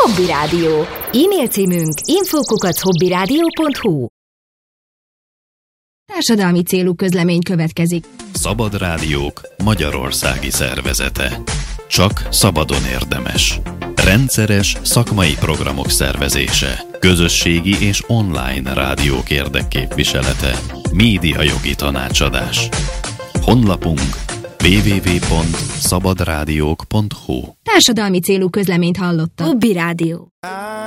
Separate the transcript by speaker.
Speaker 1: Hobby Rádió. E-mail címünk info@hobbyradio.hu.
Speaker 2: Társadalmi célú közlemény következik.
Speaker 3: Szabad Rádiók Magyarországi Szervezete. Csak szabadon érdemes. Rendszeres szakmai programok szervezése. Közösségi és online rádiók érdekképviselete. Médiajogi tanácsadás. Honlapunk www.szabadrádiók.hu.
Speaker 2: Társadalmi célú közleményt hallottak.
Speaker 1: Hobby Rádió.